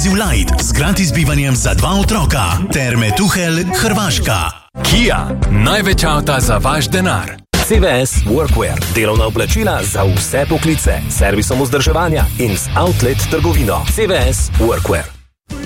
ekskluziv light z gratis bivanjem za 2 otroka. Terme Tuhelj, Hrvaška. Kia, največ avta za vaš denar. CVS Workwear, delovna oblačila za vse poklice, servisom vzdrževanja in z outlet trgovino. CVS Workwear.